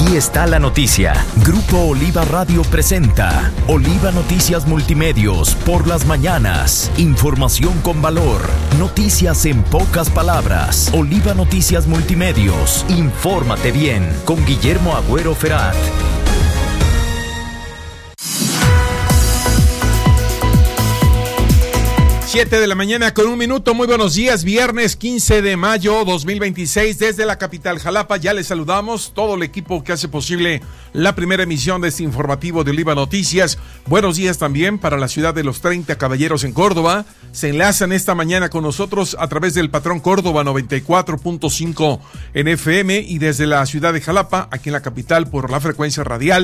Aquí está la noticia. Grupo Oliva Radio presenta Oliva Noticias Multimedios por las mañanas. Información con valor. Noticias en pocas palabras. Oliva Noticias Multimedios. Infórmate bien. Con Guillermo Agüero Ferat. 7 de la mañana con 1 minuto. Muy buenos días, viernes 15 de mayo 2026 desde la capital Jalapa. Ya les saludamos, todo el equipo que hace posible la primera emisión de este informativo de Oliva Noticias. Buenos días también para la ciudad de los 30 Caballeros en Córdoba. Se enlazan esta mañana con nosotros a través del Patrón Córdoba 94.5 en FM y desde la ciudad de Jalapa, aquí en la capital, por la frecuencia radial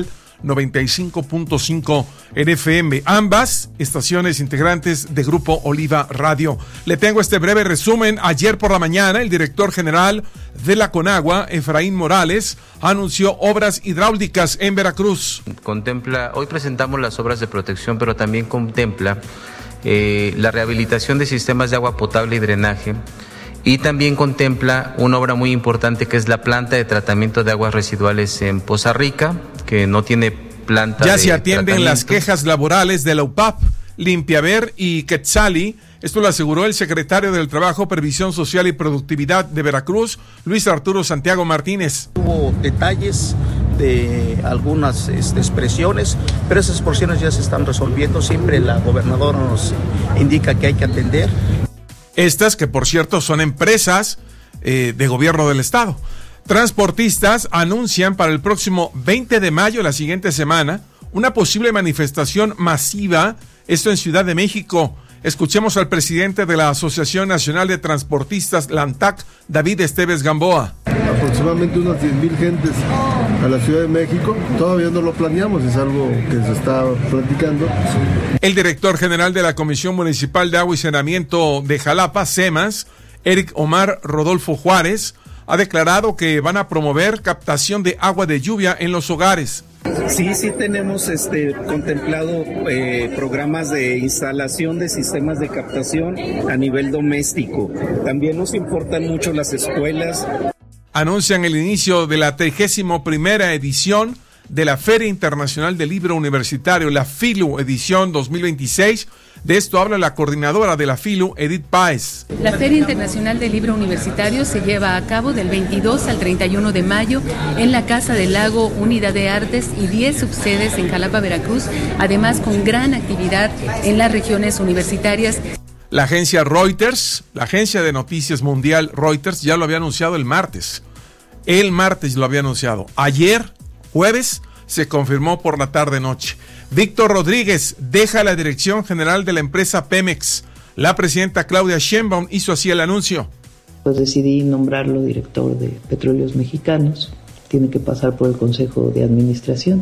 95.5 en FM, ambas estaciones integrantes de Grupo Oliva Radio. Le tengo este breve resumen. Ayer por la mañana, el director general de la Conagua, Efraín Morales, anunció obras hidráulicas en Veracruz. Hoy presentamos las obras de protección, pero también contempla la rehabilitación de sistemas de agua potable y drenaje. Y también contempla una obra muy importante que es la planta de tratamiento de aguas residuales en Poza Rica, que no tiene planta de Ya se atienden las quejas laborales de la UPAP, Limpiaver y Quetzali. Esto lo aseguró el secretario del Trabajo, Previsión Social y Productividad de Veracruz, Luis Arturo Santiago Martínez. Hubo detalles de algunas expresiones, pero esas porciones ya se están resolviendo. Siempre la gobernadora nos indica que hay que atender. Estas, que por cierto son empresas de gobierno del estado. Transportistas anuncian para el próximo 20 de mayo, la siguiente semana, una posible manifestación masiva, esto en Ciudad de México. Escuchemos al presidente de la Asociación Nacional de Transportistas, la ANTAC, David Esteves Gamboa. Aproximadamente unas 10,000 gentes a la Ciudad de México. Todavía no lo planeamos, es algo que se está platicando. El director general de la Comisión Municipal de Agua y Saneamiento de Jalapa, CEMAS, Eric Omar Rodolfo Juárez, ha declarado que van a promover captación de agua de lluvia en los hogares. Sí tenemos contemplado programas de instalación de sistemas de captación a nivel doméstico. También nos importan mucho las escuelas. Anuncian el inicio de la 31ª edición de la Feria Internacional del Libro Universitario, la FILU edición 2026. De esto habla la coordinadora de la FILU, Edith Páez. La Feria Internacional del Libro Universitario se lleva a cabo del 22 al 31 de mayo en la Casa del Lago, Unidad de Artes y 10 subsedes en Jalapa, Veracruz, además con gran actividad en las regiones universitarias. La agencia Reuters, la agencia de noticias mundial Reuters, ya lo había anunciado el martes. El martes lo había anunciado. Ayer, jueves, se confirmó por la tarde-noche. Víctor Rodríguez deja la dirección general de la empresa Pemex. La presidenta Claudia Sheinbaum hizo así el anuncio. Pues decidí nombrarlo director de Petróleos Mexicanos. Tiene que pasar por el Consejo de Administración.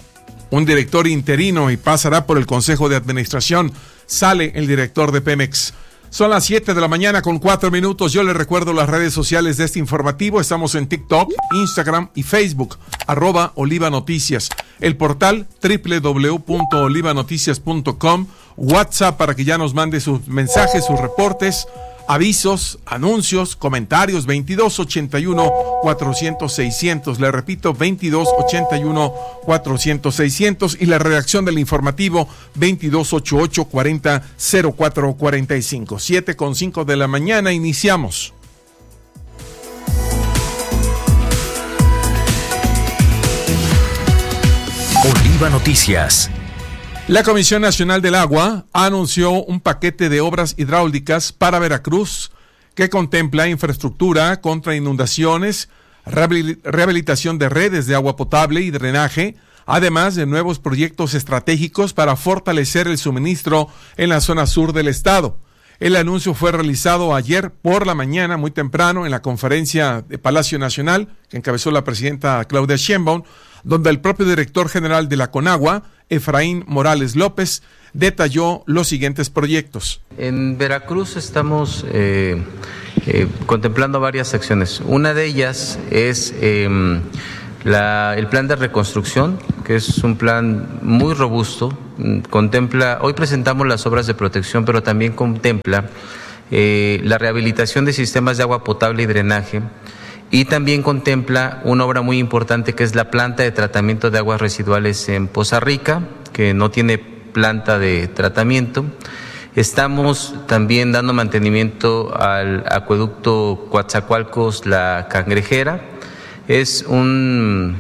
Un director interino y pasará por el Consejo de Administración. Sale el director de Pemex. Son las 7 de la mañana con 4 minutos. Yo les recuerdo las redes sociales de este informativo. Estamos en TikTok, Instagram y Facebook, @Oliva Noticias. El portal www.olivanoticias.com. WhatsApp para que ya nos mande sus mensajes, sus reportes, avisos, anuncios, comentarios, 2281-400-600. Le repito, 2281-400-600. Y la redacción del informativo, 2288-40-0445. 7:05 de la mañana, iniciamos. Oliva Noticias. La Comisión Nacional del Agua anunció un paquete de obras hidráulicas para Veracruz que contempla infraestructura contra inundaciones, rehabilitación de redes de agua potable y drenaje, además de nuevos proyectos estratégicos para fortalecer el suministro en la zona sur del estado. El anuncio fue realizado ayer por la mañana, muy temprano, en la conferencia de Palacio Nacional, que encabezó la presidenta Claudia Sheinbaum, donde el propio director general de la Conagua, Efraín Morales López, detalló los siguientes proyectos. En Veracruz estamos contemplando varias acciones. Una de ellas es el plan de reconstrucción, que es un plan muy robusto. Hoy presentamos las obras de protección, pero también contempla la rehabilitación de sistemas de agua potable y drenaje, y también contempla una obra muy importante que es la planta de tratamiento de aguas residuales en Poza Rica, que no tiene planta de tratamiento. Estamos también dando mantenimiento al acueducto Coatzacoalcos La Cangrejera. Es un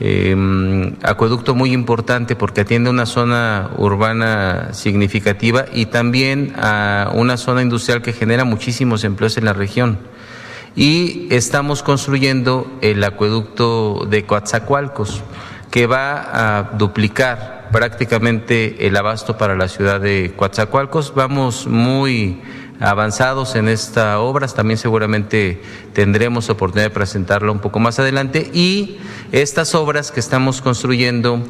acueducto muy importante porque atiende una zona urbana significativa y también a una zona industrial que genera muchísimos empleos en la región. Y estamos construyendo el acueducto de Coatzacoalcos, que va a duplicar prácticamente el abasto para la ciudad de Coatzacoalcos. Vamos muy avanzados en esta obra, también seguramente tendremos oportunidad de presentarla un poco más adelante, y estas obras que estamos construyendo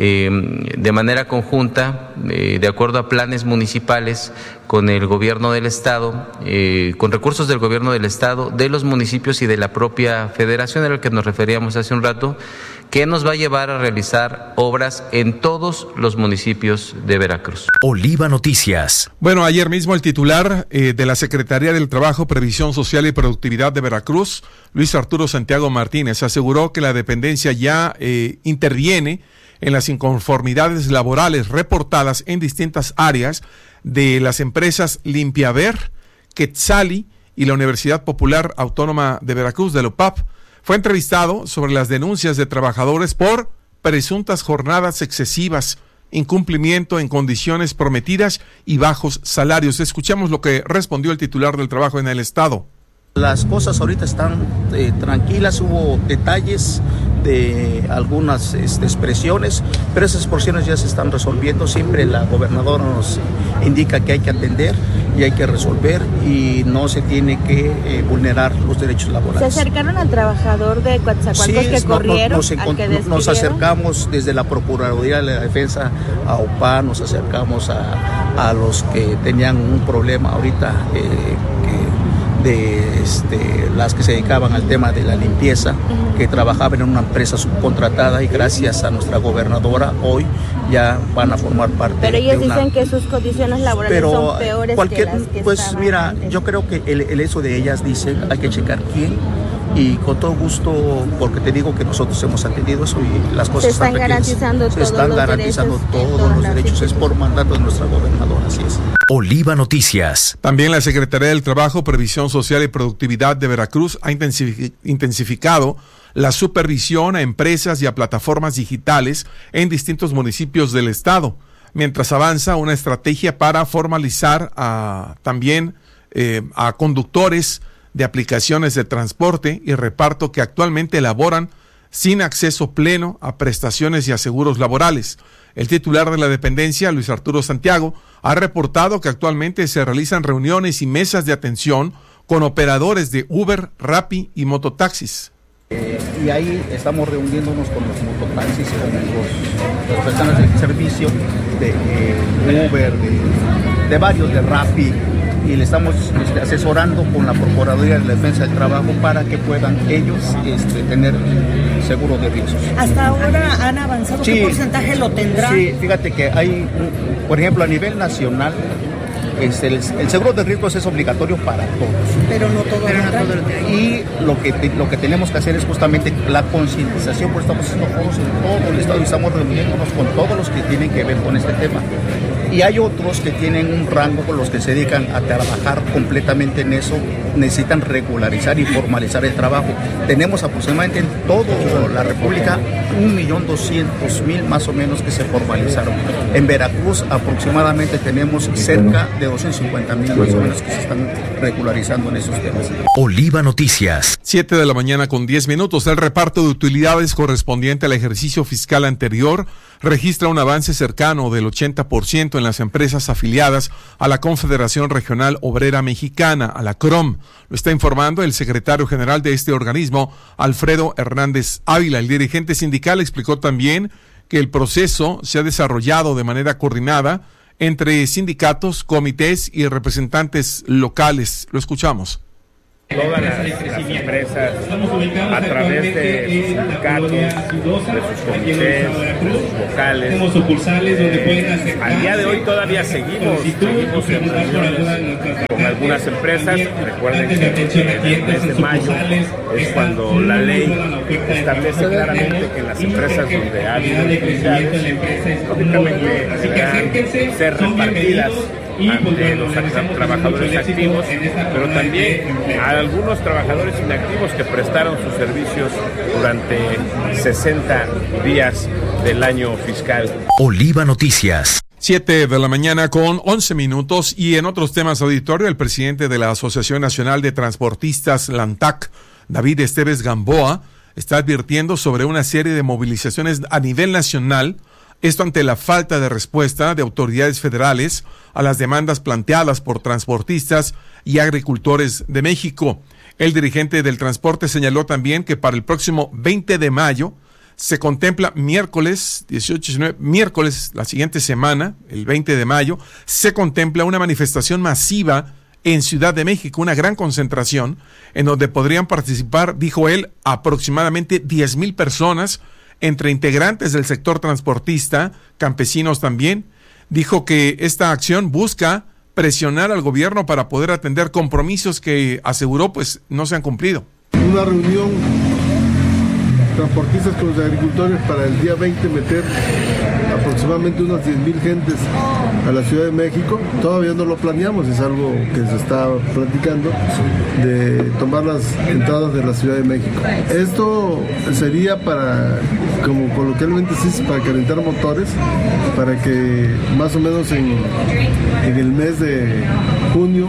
de manera conjunta, de acuerdo a planes municipales, con el gobierno del estado, con recursos del gobierno del estado, de los municipios y de la propia federación, a la que nos referíamos hace un rato, que nos va a llevar a realizar obras en todos los municipios de Veracruz. Oliva Noticias. Bueno, ayer mismo el titular de la Secretaría del Trabajo, Previsión Social y Productividad de Veracruz, Luis Arturo Santiago Martínez, aseguró que la dependencia ya interviene en las inconformidades laborales reportadas en distintas áreas de las empresas Limpiaver, Quetzali y la Universidad Popular Autónoma de Veracruz, de la UPAP. Fue entrevistado sobre las denuncias de trabajadores por presuntas jornadas excesivas, incumplimiento en condiciones prometidas y bajos salarios. Escuchamos lo que respondió el titular del trabajo en el estado. Las cosas ahorita están tranquilas, hubo detalles de algunas expresiones, pero esas porciones ya se están resolviendo. Siempre la gobernadora nos indica que hay que atender y hay que resolver y no se tiene que vulnerar los derechos laborales. ¿Se acercaron al trabajador de Coatzacoalcos que corrieron, al que despidieron? Nos acercamos desde la Procuraduría de la Defensa a OPA, nos acercamos a los que tenían un problema ahorita las que se dedicaban al tema de la limpieza, que trabajaban en una empresa subcontratada, y gracias a nuestra gobernadora hoy ya van a formar parte. Pero ellos dicen que sus condiciones laborales son peores que las que pues estaban mira, antes. yo creo que el eso de ellas dicen, hay que checar quién, y con todo gusto, porque te digo que nosotros hemos atendido eso y las cosas están garantizando todos los derechos, es por mandato de nuestra gobernadora, así es. Oliva Noticias. También la Secretaría del Trabajo, Previsión Social y Productividad de Veracruz ha intensificado la supervisión a empresas y a plataformas digitales en distintos municipios del estado, mientras avanza una estrategia para formalizar también a conductores de aplicaciones de transporte y reparto que actualmente elaboran sin acceso pleno a prestaciones y a seguros laborales. El titular de la dependencia, Luis Arturo Santiago, ha reportado que actualmente se realizan reuniones y mesas de atención con operadores de Uber, Rappi y mototaxis. Y ahí estamos reuniéndonos con los mototaxis, con las personas del servicio de Uber, de varios, de Rappi, y le estamos asesorando con la Procuraduría de la Defensa del Trabajo para que puedan ellos tener seguro de riesgos. ¿Hasta ahora han avanzado? Sí. ¿Qué porcentaje lo tendrán? Sí, fíjate que hay, por ejemplo, a nivel nacional, el seguro de riesgos es obligatorio para todos. Pero no todo lo trae. Y lo que tenemos que hacer es justamente la concientización, porque estamos haciendo foros en todo el estado y estamos reuniéndonos con todos los que tienen que ver con este tema. Y hay otros que tienen un rango con los que se dedican a trabajar completamente en eso, necesitan regularizar y formalizar el trabajo. Tenemos aproximadamente en toda la República 1.200.000 más o menos que se formalizaron. En Veracruz aproximadamente tenemos cerca de 250.000 más o menos que se están regularizando en esos temas. Oliva Noticias. 7:10 a.m. El reparto de utilidades correspondiente al ejercicio fiscal anterior registra un avance cercano del 80% en las empresas afiliadas a la Confederación Regional Obrera Mexicana, a la CROM. Lo está informando el secretario general de este organismo, Alfredo Hernández Ávila. El dirigente sindical explicó también que el proceso se ha desarrollado de manera coordinada entre sindicatos, comités y representantes locales. Lo escuchamos. Todas las empresas, a través de sus sindicatos, de sus comités, de sus vocales, al día de hoy todavía seguimos en reuniones con algunas empresas. Recuerden que el mes de mayo es cuando la ley establece claramente que las empresas donde ha habido utilidades, lógicamente deberán ser repartidas ante los trabajadores activos, pero también a algunos trabajadores inactivos que prestaron sus servicios durante 60 días del año fiscal. Oliva Noticias. 7 de la mañana con 11 minutos y en otros temas, auditorio, el presidente de la Asociación Nacional de Transportistas, la ANTAC, David Esteves Gamboa, está advirtiendo sobre una serie de movilizaciones a nivel nacional. Esto ante la falta de respuesta de autoridades federales a las demandas planteadas por transportistas y agricultores de México. El dirigente del transporte señaló también que para el próximo 20 de mayo se contempla miércoles 18-19, miércoles, la siguiente semana, el 20 de mayo, se contempla una manifestación masiva en Ciudad de México, una gran concentración en donde podrían participar, dijo él, aproximadamente 10,000 personas, entre integrantes del sector transportista, campesinos también. Dijo que esta acción busca presionar al gobierno para poder atender compromisos que aseguró pues no se han cumplido. Una reunión transportistas con los agricultores para el día 20 meter aproximadamente unas 10,000 gentes a la Ciudad de México. Todavía no lo planeamos, es algo que se está platicando, de tomar las entradas de la Ciudad de México. Esto sería para, como coloquialmente se dice, para calentar motores, para que más o menos en el mes de junio,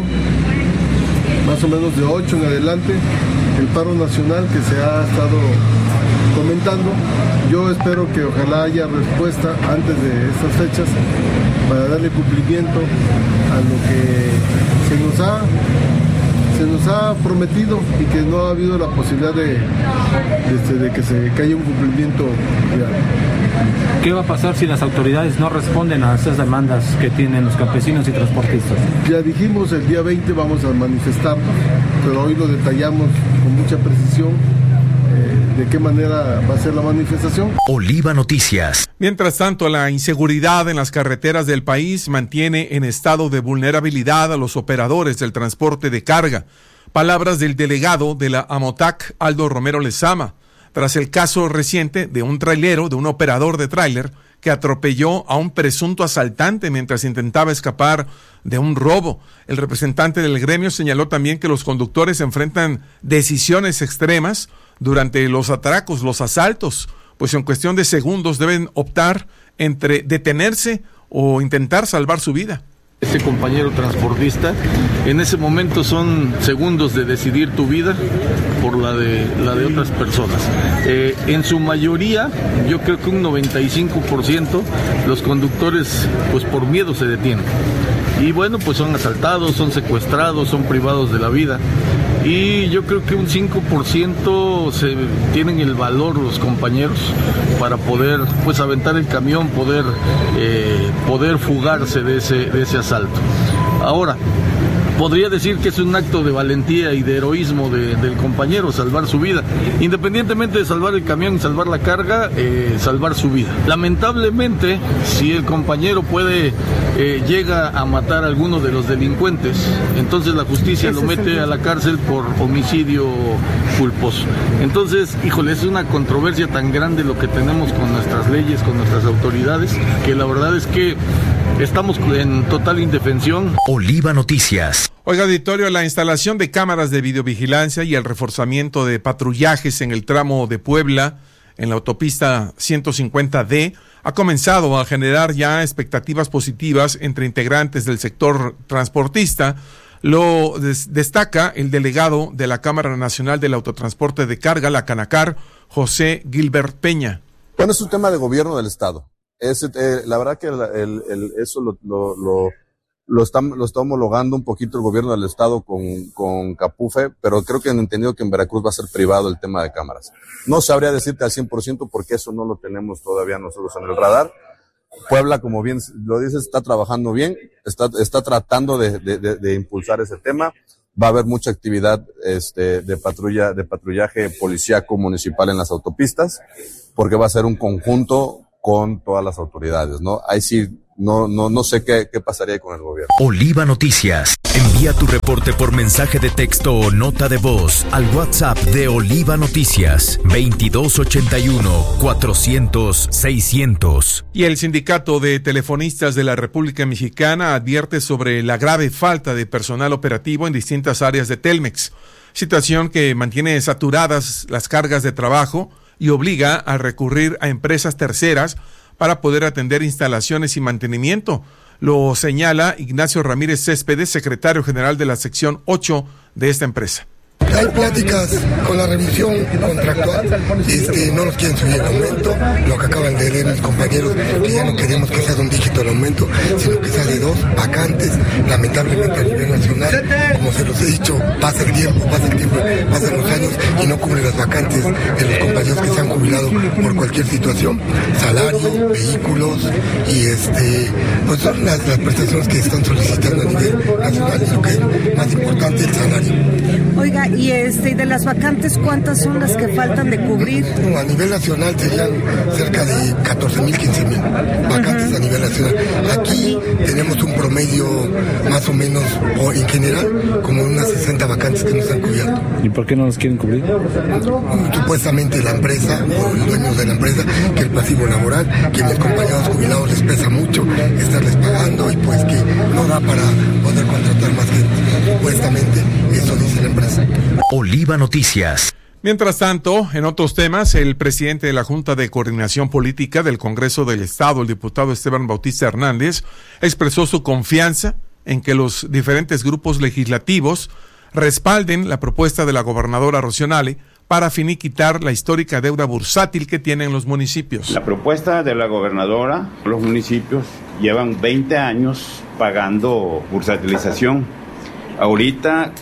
más o menos de 8 en adelante, el paro nacional que se ha estado comentando, yo espero que ojalá haya respuesta antes de estas fechas para darle cumplimiento a lo que se nos ha prometido y que no ha habido la posibilidad de que haya un cumplimiento real. ¿Qué va a pasar si las autoridades no responden a esas demandas que tienen los campesinos y transportistas? Ya dijimos, el día 20 vamos a manifestarnos, pero hoy lo detallamos con mucha precisión. ¿De qué manera va a ser la manifestación? Oliva Noticias. Mientras tanto, la inseguridad en las carreteras del país mantiene en estado de vulnerabilidad a los operadores del transporte de carga. Palabras del delegado de la AMOTAC, Aldo Romero Lezama, tras el caso reciente de un trailero, de un operador de tráiler, que atropelló a un presunto asaltante mientras intentaba escapar de un robo. El representante del gremio señaló también que los conductores enfrentan decisiones extremas durante los atracos, los asaltos, pues en cuestión de segundos deben optar entre detenerse o intentar salvar su vida. Este compañero transportista, en ese momento son segundos de decidir tu vida por la de otras personas. En su mayoría, yo creo que un 95%, los conductores pues por miedo se detienen. Y bueno, pues son asaltados, son secuestrados, son privados de la vida. Y yo creo que un 5% tienen el valor los compañeros para poder pues aventar el camión, poder fugarse de ese asalto. Ahora, podría decir que es un acto de valentía y de heroísmo del compañero, salvar su vida. Independientemente de salvar el camión y salvar la carga, salvar su vida. Lamentablemente, si el compañero llega a matar a alguno de los delincuentes, entonces la justicia lo mete a la cárcel por homicidio culposo. Entonces, híjole, es una controversia tan grande lo que tenemos con nuestras leyes, con nuestras autoridades, que la verdad es que estamos en total indefensión. Oliva Noticias. Oiga, auditorio, la instalación de cámaras de videovigilancia y el reforzamiento de patrullajes en el tramo de Puebla, en la autopista 150D, ha comenzado a generar ya expectativas positivas entre integrantes del sector transportista. Lo destaca el delegado de la Cámara Nacional del Autotransporte de Carga, la Canacar, José Gilbert Peña. Bueno, es un tema de gobierno del Estado. La verdad que eso lo está homologando un poquito el gobierno del Estado con Capufe, pero creo que han entendido que en Veracruz va a ser privado el tema de cámaras. No sabría decirte al 100% porque eso no lo tenemos todavía nosotros en el radar. Puebla, como bien lo dices, está trabajando bien, está tratando de impulsar ese tema. va a haber mucha actividad de patrullaje policíaco municipal en las autopistas, porque va a ser un conjunto con todas las autoridades, ¿no? Ahí sí, no sé qué pasaría con el gobierno. Oliva Noticias. Envía tu reporte por mensaje de texto o nota de voz al WhatsApp de Oliva Noticias 2281-400-600. Y el Sindicato de Telefonistas de la República Mexicana advierte sobre la grave falta de personal operativo en distintas áreas de Telmex, situación que mantiene saturadas las cargas de trabajo y obliga a recurrir a empresas terceras para poder atender instalaciones y mantenimiento. Lo señala Ignacio Ramírez Céspedes, secretario general de la sección 8 de esta empresa. Hay pláticas con la revisión contractual, no nos quieren subir el aumento, lo que acaban de leer mis compañeros, que ya no queremos que sea de un dígito el aumento, sino que sea de 2 vacantes, lamentablemente a nivel nacional, como se los he dicho, pasa el tiempo, pasan los años y no cubre las vacantes de los compañeros que se han jubilado por cualquier situación, salario, vehículos y pues son las prestaciones que están solicitando a nivel nacional, y lo que es más importante, el salario. Oiga, y de las vacantes, ¿cuántas son las que faltan de cubrir? Bueno, a nivel nacional serían cerca de 14,000, 15,000 vacantes a nivel nacional. Aquí tenemos un promedio más o menos, o en general, como unas 60 vacantes que nos han cubierto. ¿Y por qué no nos quieren cubrir? Supuestamente la empresa, o el dueño de la empresa, que el pasivo laboral, que mis compañeros jubilados les pesa mucho estarles pagando y pues que no da para poder contratar más gente. Supuestamente, eso dice la empresa. Oliva Noticias. Mientras tanto, en otros temas, el presidente de la Junta de Coordinación Política del Congreso del Estado, el diputado Esteban Bautista Hernández, expresó su confianza en que los diferentes grupos legislativos respalden la propuesta de la gobernadora Rocío Nale para finiquitar la histórica deuda bursátil que tienen los municipios. La propuesta de la gobernadora, los municipios llevan 20 años pagando bursatilización. Ahorita,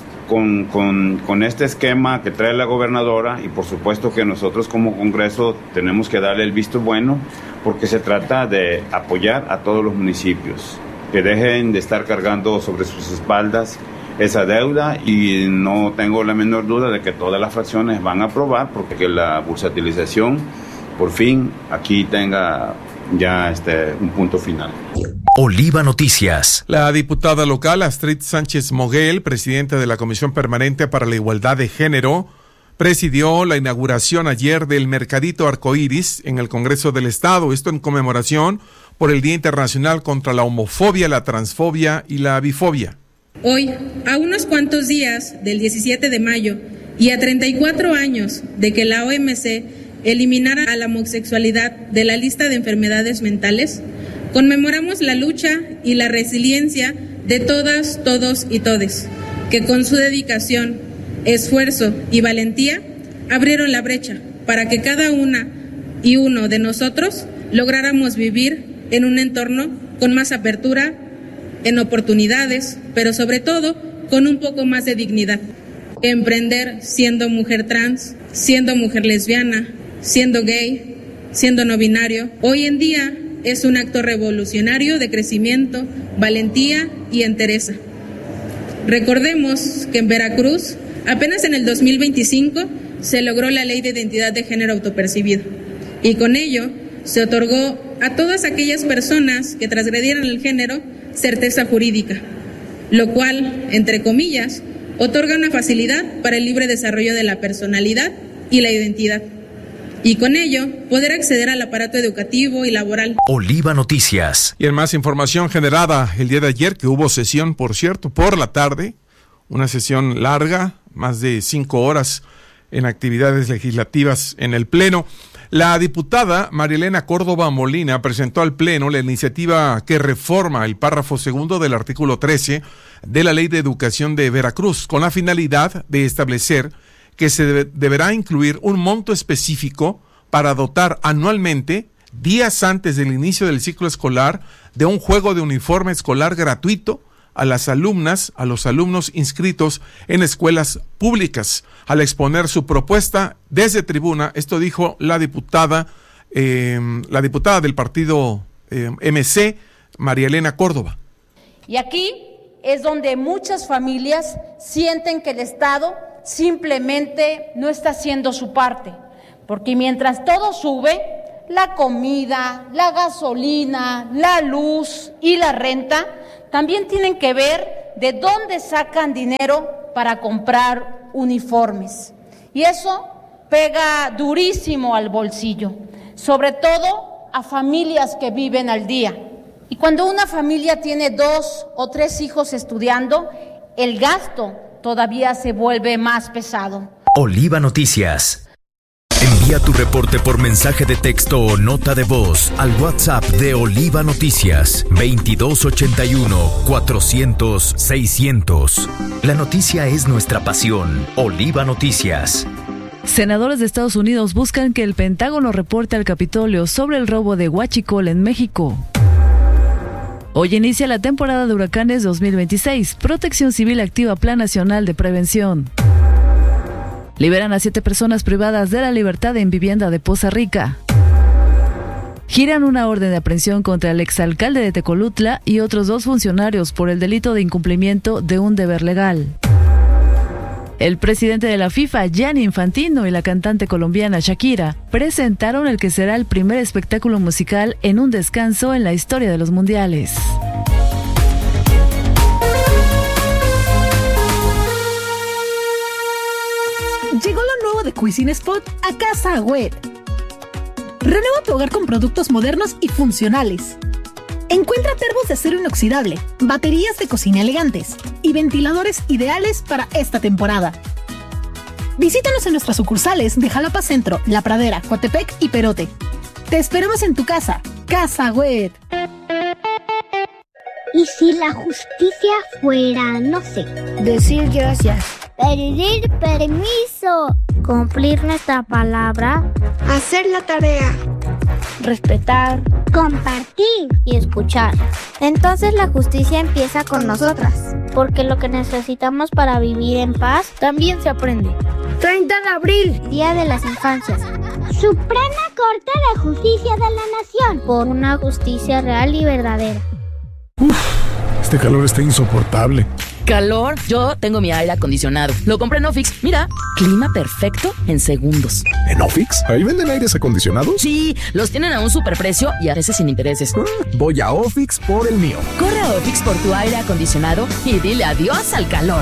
con este esquema que trae la gobernadora, y por supuesto que nosotros como Congreso tenemos que darle el visto bueno, porque se trata de apoyar a todos los municipios, que dejen de estar cargando sobre sus espaldas esa deuda, y no tengo la menor duda de que todas las fracciones van a aprobar, porque la bursatilización por fin aquí tenga ya un punto final. Oliva Noticias. La diputada local Astrid Sánchez Moguel, presidenta de la Comisión Permanente para la Igualdad de Género, presidió la inauguración ayer del Mercadito Arcoíris en el Congreso del Estado, esto en conmemoración por el Día Internacional contra la Homofobia, la Transfobia y la Bifobia. Hoy, a unos cuantos días del 17 de mayo y a 34 años de que la OMC eliminara a la homosexualidad de la lista de enfermedades mentales, conmemoramos la lucha y la resiliencia de todas, todos y todes, que con su dedicación, esfuerzo y valentía abrieron la brecha para que cada una y uno de nosotros lográramos vivir en un entorno con más apertura, en oportunidades, pero sobre todo con un poco más de dignidad. Emprender siendo mujer trans, siendo mujer lesbiana, siendo gay, siendo no binario, hoy en día es un acto revolucionario de crecimiento, valentía y entereza. Recordemos que en Veracruz, apenas en el 2025, se logró la Ley de Identidad de Género Autopercibido, y con ello se otorgó a todas aquellas personas que transgredieran el género certeza jurídica, lo cual, entre comillas, otorga una facilidad para el libre desarrollo de la personalidad y la identidad, y con ello poder acceder al aparato educativo y laboral. Oliva Noticias. Y en más información generada el día de ayer, que hubo sesión, por cierto, por la tarde, una sesión larga, más de 5 horas en actividades legislativas en el Pleno. La diputada María Elena Córdoba Molina presentó al Pleno la iniciativa que reforma el párrafo segundo del artículo 13 de la Ley de Educación de Veracruz, con la finalidad de establecer que se deberá incluir un monto específico para dotar anualmente, días antes del inicio del ciclo escolar, de un juego de uniforme escolar gratuito a las alumnas, a los alumnos inscritos en escuelas públicas. Al exponer su propuesta desde tribuna, esto dijo la diputada del partido MC, María Elena Córdoba. Y aquí es donde muchas familias sienten que el Estado simplemente no está haciendo su parte, porque mientras todo sube, la comida, la gasolina, la luz y la renta, también tienen que ver de dónde sacan dinero para comprar uniformes. Y eso pega durísimo al bolsillo, sobre todo a familias que viven al día. Y cuando una familia tiene 2 o 3 hijos estudiando, el gasto todavía se vuelve más pesado. Oliva Noticias. Envía tu reporte por mensaje de texto o nota de voz al WhatsApp de Oliva Noticias 2281-400-600. La noticia es nuestra pasión. Oliva Noticias. Senadores de Estados Unidos buscan que el Pentágono reporte al Capitolio sobre el robo de Huachicol en México. Hoy inicia la temporada de huracanes 2026. Protección Civil activa Plan Nacional de Prevención. Liberan a 7 personas privadas de la libertad en vivienda de Poza Rica. Giran una orden de aprehensión contra el exalcalde de Tecolutla y otros 2 funcionarios por el delito de incumplimiento de un deber legal. El presidente de la FIFA, Gianni Infantino, y la cantante colombiana Shakira presentaron el que será el primer espectáculo musical en un descanso en la historia de los mundiales. Llegó lo nuevo de Cuisine Spot a Casa Agüed. Renueva tu hogar con productos modernos y funcionales. Encuentra termos de acero inoxidable, baterías de cocina elegantes y ventiladores ideales para esta temporada. Visítanos en nuestras sucursales de Jalapa Centro, La Pradera, Coatepec y Perote. Te esperamos en tu casa, Casa Agüed. ¿Y si la justicia fuera, no sé, decir gracias, pedir permiso, cumplir nuestra palabra, hacer la tarea, respetar, compartir y escuchar? Entonces la justicia empieza con nosotras, porque lo que necesitamos para vivir en paz también se aprende. 30 de abril, Día de las Infancias. Suprema Corte de Justicia de la Nación, por una justicia real y verdadera. Este calor está insoportable. ¿Calor? Yo tengo mi aire acondicionado. Lo compré en Ofix. Mira, clima perfecto en segundos. ¿En Ofix? ¿Ahí venden aires acondicionados? Sí, los tienen a un superprecio y a veces sin intereses. Voy a Ofix por el mío. Corre a Ofix por tu aire acondicionado y dile adiós al calor.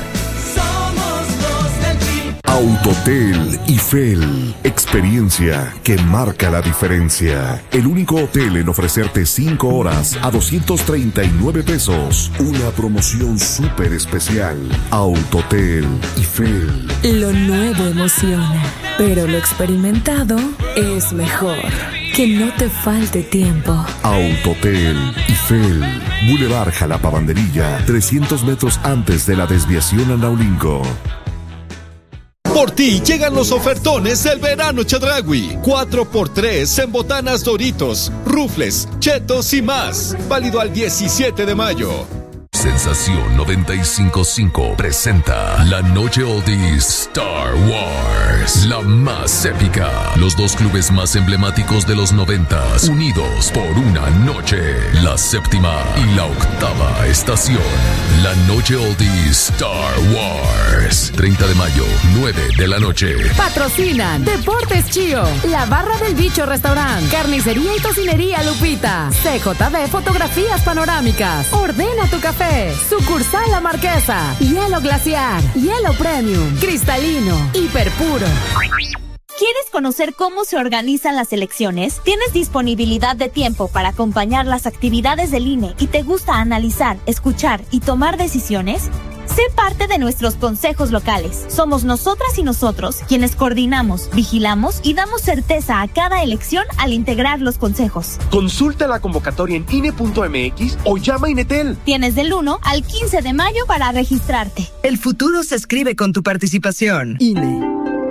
Autotel Ifel, experiencia que marca la diferencia. El único hotel en ofrecerte 5 horas a 239 pesos. Una promoción súper especial. Autotel Ifel. Lo nuevo emociona, pero lo experimentado es mejor. Que no te falte tiempo. Autotel Ifel, Boulevard Jalapa Banderilla, 300 metros antes de la desviación a Naulinco. Por ti llegan los ofertones del verano Chedraui. 4x3 en botanas Doritos, Rufles, Chetos y más. Válido al 17 de mayo. Sensación 95.5 presenta la noche Oldies Star Wars, la más épica. Los 2 clubes más emblemáticos de los 90s, unidos por una noche. La 7ª y la 8ª estación. La noche Oldies Star Wars. 30 de mayo, 9 de la noche. Patrocinan Deportes Chío, La Barra del Bicho Restaurant, Carnicería y Tocinería Lupita, CJB Fotografías Panorámicas, Ordena tu Café, Sucursal La Marquesa, Hielo Glaciar, Hielo Premium, Cristalino, Hiperpuro. ¿Quieres conocer cómo se organizan las elecciones? ¿Tienes disponibilidad de tiempo para acompañar las actividades del INE y te gusta analizar, escuchar y tomar decisiones? Sé parte de nuestros consejos locales. Somos nosotras y nosotros quienes coordinamos, vigilamos y damos certeza a cada elección al integrar los consejos. Consulta la convocatoria en INE.mx o llama a Inetel. Tienes del 1 al 15 de mayo para registrarte. El futuro se escribe con tu participación. INE.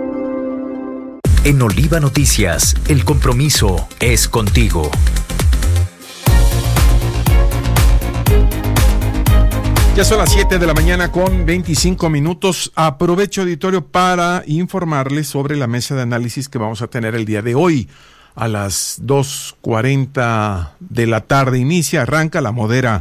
En Oliva Noticias, el compromiso es contigo. Ya son las 7 de la mañana con 25 minutos. Aprovecho, auditorio, para informarles sobre la mesa de análisis que vamos a tener el día de hoy. A las 2:40 de la tarde arranca, la modera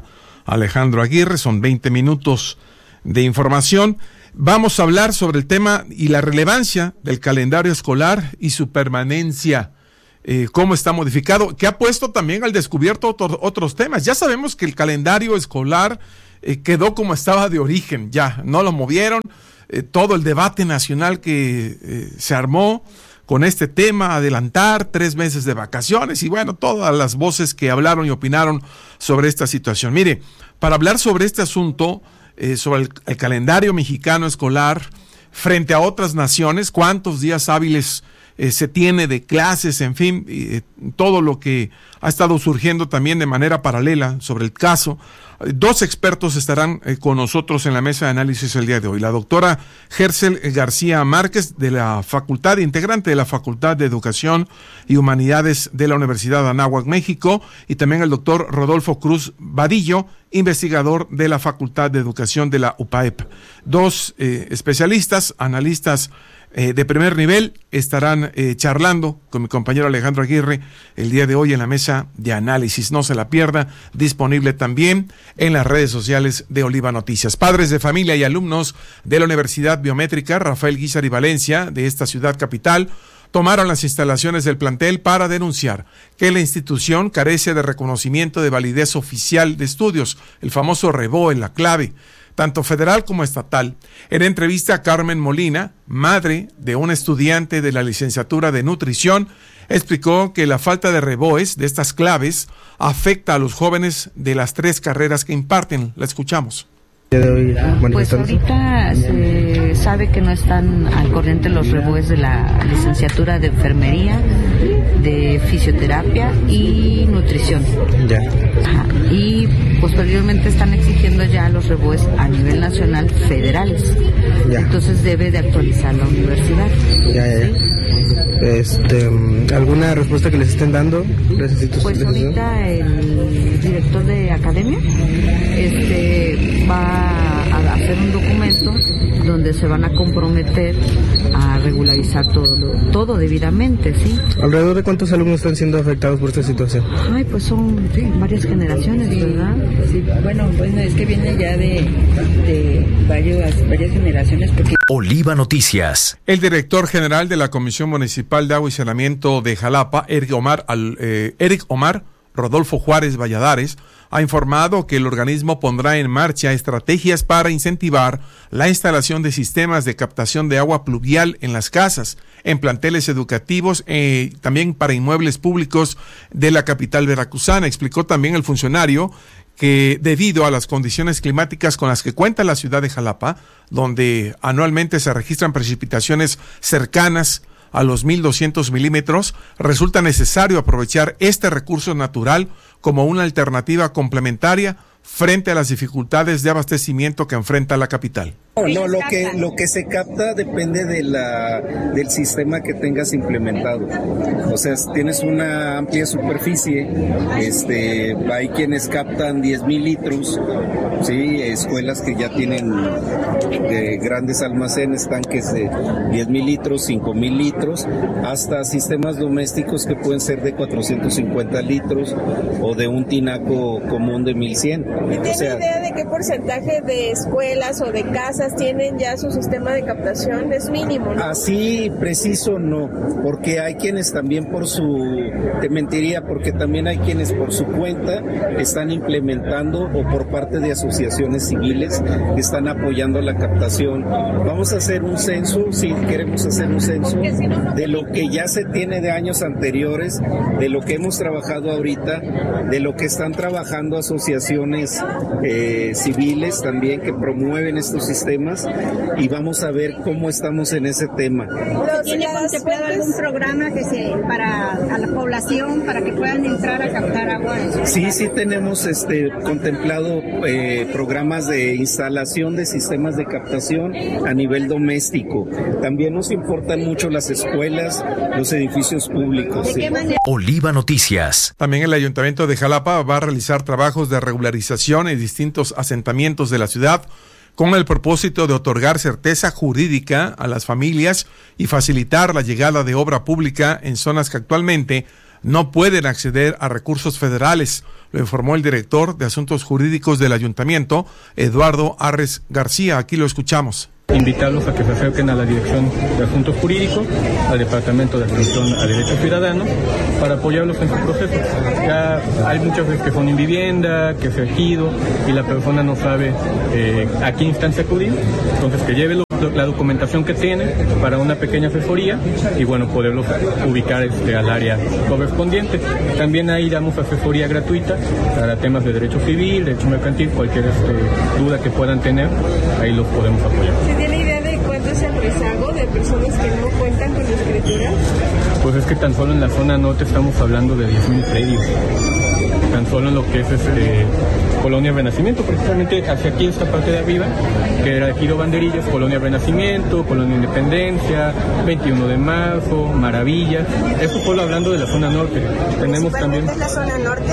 Alejandro Aguirre. Son 20 minutos de información. Vamos a hablar sobre el tema y la relevancia del calendario escolar y su permanencia, cómo está modificado, que ha puesto también al descubierto otros temas. Ya sabemos que el calendario escolar quedó como estaba de origen, ya no lo movieron. Todo el debate nacional que se armó con este tema, adelantar 3 meses de vacaciones y bueno, todas las voces que hablaron y opinaron sobre esta situación. Mire, para hablar sobre este asunto, sobre el calendario mexicano escolar frente a otras naciones, cuántos días hábiles se tiene de clases, en fin, todo lo que ha estado surgiendo también de manera paralela sobre el caso. 2 expertos estarán con nosotros en la mesa de análisis el día de hoy. La doctora Gersel García Márquez, de la Facultad, integrante de la Facultad de Educación y Humanidades de la Universidad de Anáhuac, México, y también el doctor Rodolfo Cruz Vadillo, investigador de la Facultad de Educación de la UPAEP. 2 especialistas, analistas de primer nivel, estarán charlando con mi compañero Alejandro Aguirre el día de hoy en la mesa de análisis. No se la pierda, disponible también en las redes sociales de Oliva Noticias. Padres de familia y alumnos de la Universidad Biométrica Rafael Guízar y Valencia de esta ciudad capital tomaron las instalaciones del plantel para denunciar que la institución carece de reconocimiento de validez oficial de estudios, el famoso REBOE, la clave, tanto federal como estatal. En entrevista a Carmen Molina, madre de un estudiante de la licenciatura de nutrición, explicó que la falta de REBOEs, de estas claves, afecta a los jóvenes de las 3 carreras que imparten. La escuchamos. Pues ahorita se sabe que no están al corriente los REBOEs de la licenciatura de enfermería, de fisioterapia y nutrición. Ya. Ajá. Y posteriormente están exigiendo ya los REBOEs a nivel nacional federales. Ya. Entonces debe de actualizar la universidad. ¿Sí? ¿Alguna respuesta que les estén dando? Pues ahorita el director de academia va a hacer un documento donde se van a comprometer a regularizar todo debidamente, ¿sí? ¿Alrededor de cuántos alumnos están siendo afectados por esta situación? Ay, pues son varias generaciones, ¿verdad? Sí, bueno, es que viene ya de varias generaciones. Oliva Noticias. El director general de la Comisión Municipal de Agua y Saneamiento de Jalapa, Eric Omar Rodolfo Juárez Valladares, ha informado que el organismo pondrá en marcha estrategias para incentivar la instalación de sistemas de captación de agua pluvial en las casas, en planteles educativos, también para inmuebles públicos de la capital veracruzana. Explicó también el funcionario que debido a las condiciones climáticas con las que cuenta la ciudad de Jalapa, donde anualmente se registran precipitaciones cercanas a los 1,200 milímetros, resulta necesario aprovechar este recurso natural como una alternativa complementaria frente a las dificultades de abastecimiento que enfrenta la capital. No, lo que se capta depende del sistema que tengas implementado. O sea, tienes una amplia superficie, hay quienes captan 10,000 litros, sí, escuelas que ya tienen grandes almacenes, tanques de 10,000 litros, 5,000 litros, hasta sistemas domésticos que pueden ser de 450 litros o de un tinaco común de 1,100. ¿Tiene idea de qué porcentaje de escuelas o de casas tienen ya su sistema de captación? Es mínimo, ¿no? Así preciso no, porque hay quienes también te mentiría, porque también hay quienes por su cuenta están implementando o por parte de asociaciones civiles que están apoyando la captación. Vamos a hacer un censo, si queremos hacer un censo de lo que ya se tiene de años anteriores, de lo que hemos trabajado ahorita, de lo que están trabajando asociaciones civiles también que promueven estos sistemas, y vamos a ver cómo estamos en ese tema. ¿Tiene contemplado algún programa para la población para que puedan entrar a captar agua? Sí tenemos contemplado programas de instalación de sistemas de captación a nivel doméstico. También nos importan mucho las escuelas, los edificios públicos. ¿De qué manera? Oliva Noticias. También el Ayuntamiento de Jalapa va a realizar trabajos de regularización en distintos asentamientos de la ciudad con el propósito de otorgar certeza jurídica a las familias y facilitar la llegada de obra pública en zonas que actualmente no pueden acceder a recursos federales, lo informó el director de Asuntos Jurídicos del Ayuntamiento, Eduardo Arres García. Aquí lo escuchamos. Invitarlos a que se acerquen a la Dirección de Asuntos Jurídicos, al Departamento de Atención a Derechos Ciudadanos, para apoyarlos en su proceso. Ya hay muchas veces que son en vivienda, que es ejido, y la persona no sabe a qué instancia acudir, entonces que lleve la documentación que tiene para una pequeña asesoría y bueno, poderlos ubicar al área correspondiente. También ahí damos asesoría gratuita para temas de derecho civil, derecho mercantil, cualquier duda que puedan tener, ahí los podemos apoyar. ¿Se tiene idea de cuánto es el rezago de personas que no cuentan con escritura? Pues es que tan solo en la zona norte estamos hablando de 10,000 predios. Tan solo en lo que es Colonia Renacimiento, precisamente hacia aquí esta parte de arriba, que era Ejido Banderillas, Colonia Renacimiento, Colonia Independencia, 21 de marzo, Maravillas. Eso solo hablando de la zona norte. Tenemos también ¿es la zona norte?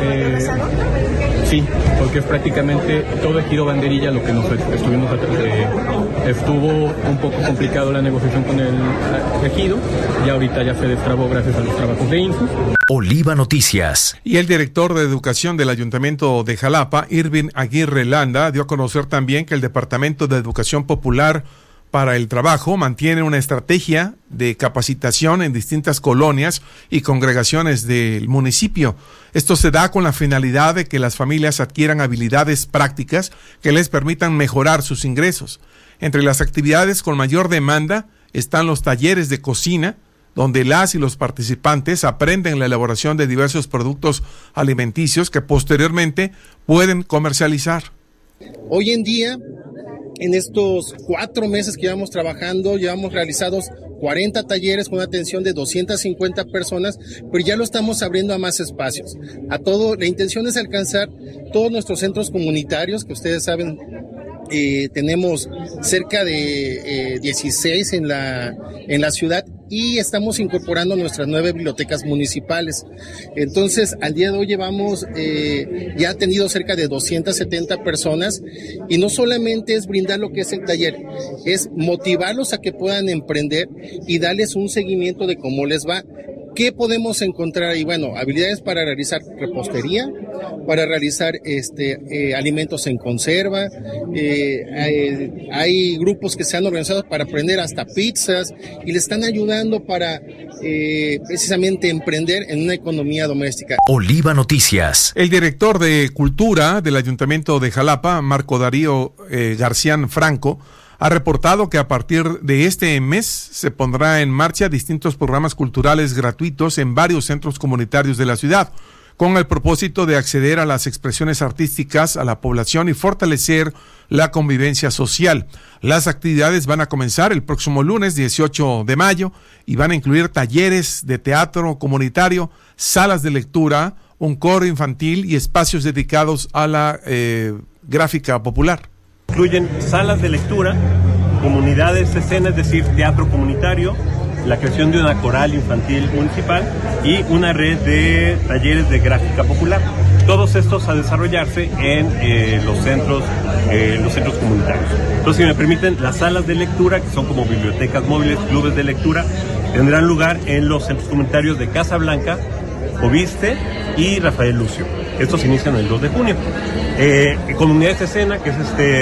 Sí, porque es prácticamente todo Ejido Banderilla lo que nos estuvimos estuvo un poco complicado la negociación con el ejido, y ahorita ya se destrabó gracias a los trabajos de INSUS. Oliva Noticias. Y el director de Educación del Ayuntamiento de Jalapa, Irving Aguirre Landa, dio a conocer también que el Departamento de Educación Popular para el Trabajo mantiene una estrategia de capacitación en distintas colonias y congregaciones del municipio. Esto se da con la finalidad de que las familias adquieran habilidades prácticas que les permitan mejorar sus ingresos. Entre las actividades con mayor demanda están los talleres de cocina, donde las y los participantes aprenden la elaboración de diversos productos alimenticios que posteriormente pueden comercializar. Hoy en día, en estos 4 meses que llevamos trabajando, llevamos realizados 40 talleres con una atención de 250 personas, pero ya lo estamos abriendo a más espacios. La intención es alcanzar todos nuestros centros comunitarios, que ustedes saben, tenemos cerca de 16 en la ciudad, y estamos incorporando nuestras 9 bibliotecas municipales. Entonces, al día de hoy llevamos ya atendido cerca de 270 personas, y no solamente es brindar lo que es el taller, es motivarlos a que puedan emprender y darles un seguimiento de cómo les va. ¿Qué podemos encontrar ahí? Bueno, habilidades para realizar repostería, para realizar alimentos en conserva. Hay grupos que se han organizado para aprender hasta pizzas y le están ayudando para precisamente emprender en una economía doméstica. Oliva Noticias. El director de Cultura del Ayuntamiento de Jalapa, Marco Darío García Franco, ha reportado que a partir de este mes se pondrá en marcha distintos programas culturales gratuitos en varios centros comunitarios de la ciudad, con el propósito de acceder a las expresiones artísticas a la población y fortalecer la convivencia social. Las actividades van a comenzar el próximo lunes 18 de mayo y van a incluir talleres de teatro comunitario, salas de lectura, un coro infantil y espacios dedicados a la gráfica popular. Incluyen salas de lectura, comunidades de escena, es decir, teatro comunitario, la creación de una coral infantil municipal y una red de talleres de gráfica popular. Todos estos a desarrollarse en los centros comunitarios. Entonces, si me permiten, las salas de lectura, que son como bibliotecas móviles, clubes de lectura, tendrán lugar en los centros comunitarios de Casa Blanca, Oviste y Rafael Lucio. Estos inician el 2 de junio. Comunidades de escena, que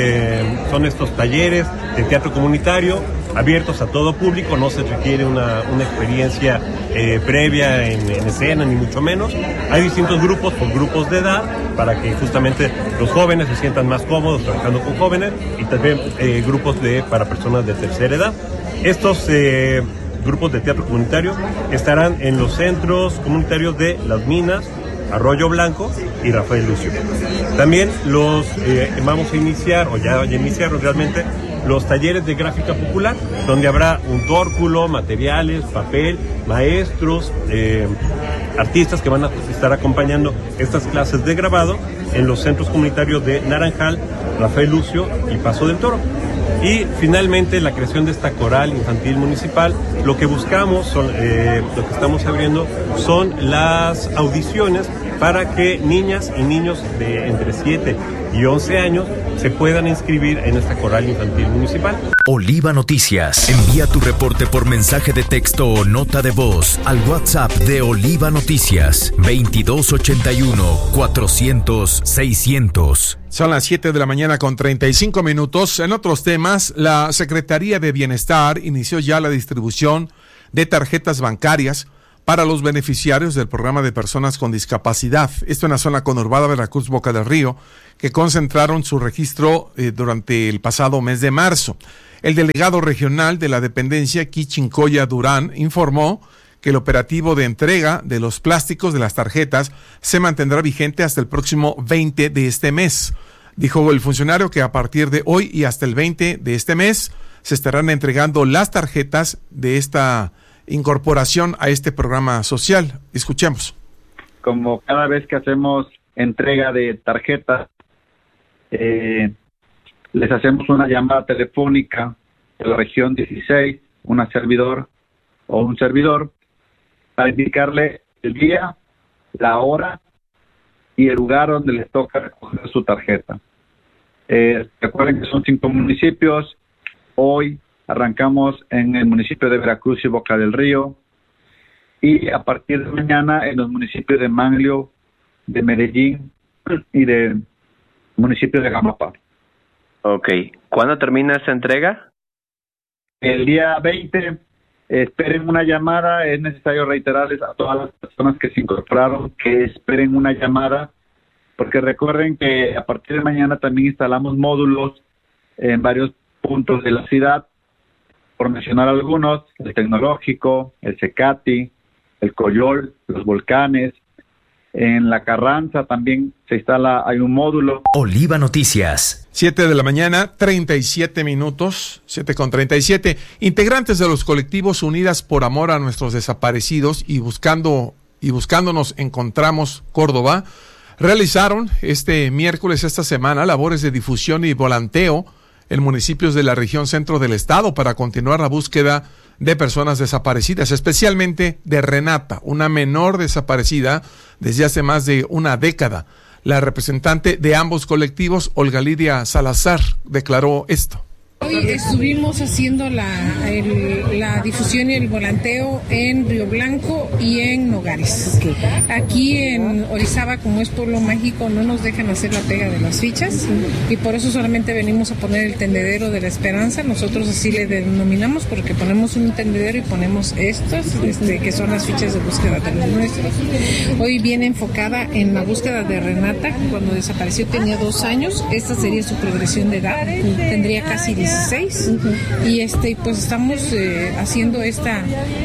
son estos talleres de teatro comunitario abiertos a todo público, no se requiere una experiencia previa en escena, ni mucho menos. Hay distintos grupos por grupos de edad para que justamente los jóvenes se sientan más cómodos trabajando con jóvenes, y también grupos para personas de tercera edad. Estos grupos de teatro comunitario estarán en los centros comunitarios de Las Minas, Arroyo Blanco y Rafael Lucio. También vamos a iniciar, o ya iniciaron realmente, los talleres de gráfica popular, donde habrá un tórculo, materiales, papel, maestros, artistas que van a estar acompañando estas clases de grabado en los centros comunitarios de Naranjal, Rafael Lucio y Paso del Toro. Y finalmente la creación de esta coral infantil municipal. Lo que buscamos, lo que estamos abriendo, son las audiciones para que niñas y niños de entre 7 y 11 años se puedan inscribir en esta coral infantil municipal. Oliva Noticias. Envía tu reporte por mensaje de texto o nota de voz al WhatsApp de Oliva Noticias 2281-400-600. Son las 7 de la mañana con 35 minutos. En otros temas, la Secretaría de Bienestar inició ya la distribución de tarjetas bancarias para los beneficiarios del programa de personas con discapacidad. Esto en la zona conurbada Veracruz Boca del Río, que concentraron su registro durante el pasado mes de marzo. El delegado regional de la dependencia, Kichincoya Durán, informó que el operativo de entrega de los plásticos de las tarjetas se mantendrá vigente hasta el próximo 20 de este mes. Dijo el funcionario que a partir de hoy y hasta el 20 de este mes se estarán entregando las tarjetas de esta incorporación a este programa social. Escuchemos. Como cada vez que hacemos entrega de tarjetas, les hacemos una llamada telefónica de la región 16, un servidor, para indicarle el día, la hora y el lugar donde les toca recoger su tarjeta. Recuerden que son 5 municipios. Hoy arrancamos en el municipio de Veracruz y Boca del Río, y a partir de mañana en los municipios de Manglio, de Medellín y de municipio de Jamapa. Ok. ¿Cuándo termina esa entrega? El día 20. Esperen una llamada. Es necesario reiterarles a todas las personas que se incorporaron que esperen una llamada, porque recuerden que a partir de mañana también instalamos módulos en varios puntos de la ciudad, por mencionar algunos: el Tecnológico, el Cecati, el Coyol, los Volcanes. En La Carranza también se instala, hay un módulo. Oliva Noticias. 7 de la mañana, 37 minutos, 7:37. Integrantes de los colectivos Unidas por Amor a Nuestros Desaparecidos y Buscándonos Encontramos Córdoba realizaron este miércoles, esta semana, labores de difusión y volanteo en municipios de la región centro del estado para continuar la búsqueda de personas desaparecidas, especialmente de Renata, una menor desaparecida desde hace más de una década. La representante de ambos colectivos, Olga Lidia Salazar, declaró esto. Hoy estuvimos haciendo la difusión y el volanteo en Río Blanco y en Nogales. Aquí en Orizaba, como es pueblo mágico, no nos dejan hacer la pega de las fichas, y por eso solamente venimos a poner el tendedero de la esperanza. Nosotros así le denominamos, porque ponemos un tendedero y ponemos estos, que son las fichas de búsqueda de los nuestros. Hoy viene enfocada en la búsqueda de Renata. Cuando desapareció tenía 2 años. Esta sería su progresión de edad. Tendría casi 16. Y pues estamos haciendo esta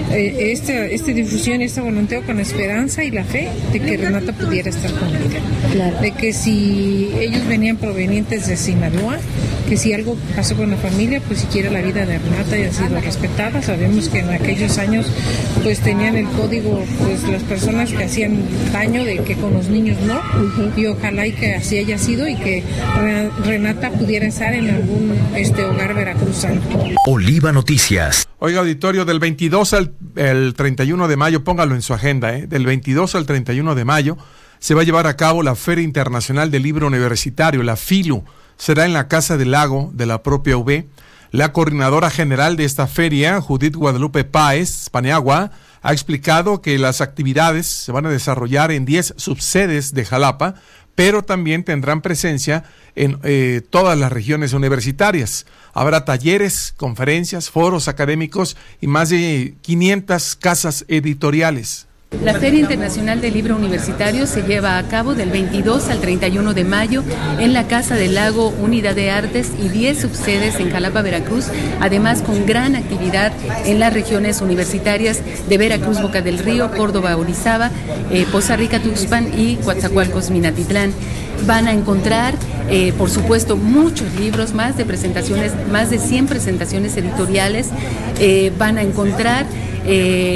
difusión, este volanteo con la esperanza y la fe de que Renata pudiera estar con ella. Claro. De que si ellos venían provenientes de Sinaloa, que si algo pasó con la familia, pues siquiera la vida de Renata haya sido respetada. Sabemos que en aquellos años pues tenían el código, pues las personas que hacían daño, de que con los niños no, y ojalá y que así haya sido, y que Renata pudiera estar en algún hogar veracruzano. Oliva Noticias. Oiga, auditorio, del 22 al 31 de mayo, póngalo en su agenda, del 22 al 31 de mayo se va a llevar a cabo la Feria Internacional del Libro Universitario, la FILU. Será en la Casa del Lago de la propia UB. La coordinadora general de esta feria, Judith Guadalupe Páez Paniagua, ha explicado que las actividades se van a desarrollar en 10 subsedes de Jalapa, pero también tendrán presencia en todas las regiones universitarias. Habrá talleres, conferencias, foros académicos y más de 500 casas editoriales. La Feria Internacional del Libro Universitario se lleva a cabo del 22 al 31 de mayo en la Casa del Lago, Unidad de Artes y 10 subsedes en Jalapa, Veracruz, además con gran actividad en las regiones universitarias de Veracruz, Boca del Río, Córdoba, Orizaba, Poza Rica, Tuxpan y Coatzacoalcos, Minatitlán. Van a encontrar, por supuesto, muchos libros, más de 100 presentaciones editoriales. Van a encontrar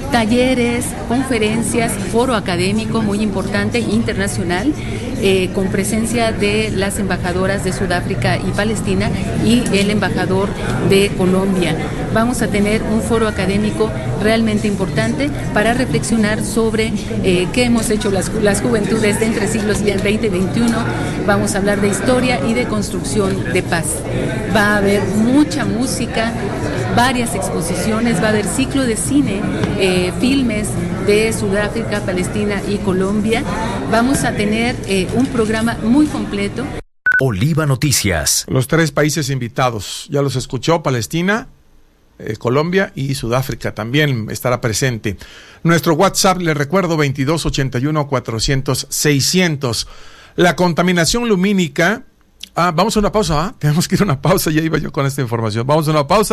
talleres, conferencias, foro académico muy importante, internacional, con presencia de las embajadoras de Sudáfrica y Palestina y el embajador de Colombia. Vamos a tener un foro académico realmente importante para reflexionar sobre qué hemos hecho las juventudes de entre siglos XX y XXI. Vamos a hablar de historia y de construcción de paz. Va a haber mucha música, varias exposiciones, va a haber ciclo de cine, filmes de Sudáfrica, Palestina y Colombia. Vamos a tener un programa muy completo. Oliva Noticias. Los 3 países invitados, ya los escuchó, Palestina, Colombia y Sudáfrica también estará presente. Nuestro WhatsApp, le recuerdo, 2281-400-600. La contaminación lumínica. Vamos a una pausa, Tenemos que ir a una pausa, ya iba yo con esta información. Vamos a una pausa.